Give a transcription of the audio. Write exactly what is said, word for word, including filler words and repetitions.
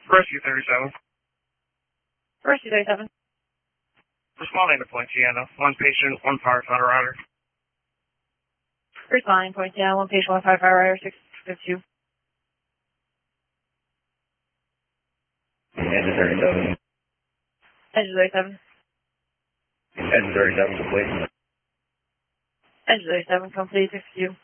Rescue thirty-seven. Rescue thirty-seven. Responding to Poinciana. One patient, one firefighter rider. Responding to Poinciana. One patient, one firefighter rider. six fifty-two. Engine thirty-seven. Engine thirty-seven. Engine thirty-seven complete. Engine thirty-seven complete. six fifty-two.